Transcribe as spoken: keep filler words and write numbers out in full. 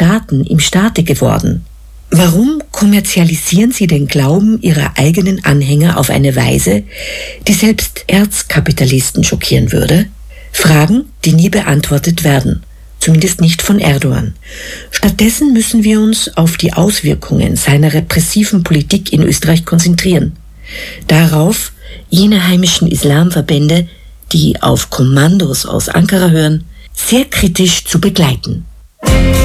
Staaten im Staate geworden. Warum kommerzialisieren sie den Glauben ihrer eigenen Anhänger auf eine Weise, die selbst Erzkapitalisten schockieren würde? Fragen, die nie beantwortet werden, zumindest nicht von Erdogan. Stattdessen müssen wir uns auf die Auswirkungen seiner repressiven Politik in Österreich konzentrieren. Darauf, jene heimischen Islamverbände, die auf Kommandos aus Ankara hören, sehr kritisch zu begleiten.